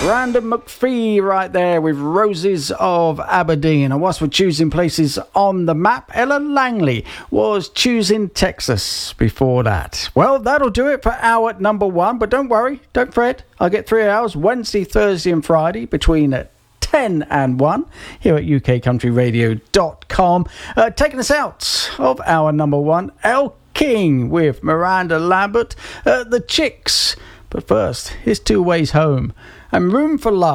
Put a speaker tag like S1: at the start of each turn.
S1: Brandon McPhee right there with Roses of Aberdeen. And whilst we're choosing places on the map, Ella Langley was choosing Texas before that. Well, that'll do it for hour number 1. But don't worry, don't fret. I'll get 3 hours Wednesday, Thursday and Friday between 10 and 1 here at ukcountryradio.com. Taking us out of hour number 1, Elle King with Miranda Lambert, The Chicks. But first, here's Two Ways Home and Room for Love.